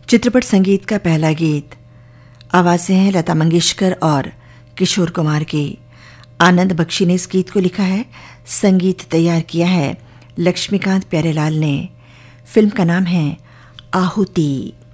चित्रपट संगीत का पहला गीत। आवाजें हैं लता मंगेशकर और किशोर कुमार की। आनंद बख्शी ने इस गीत को लिखा है, संगीत तैयार किया है लक्ष्मीकांत प्यारेलाल ने। फिल्म का नाम है आहुति।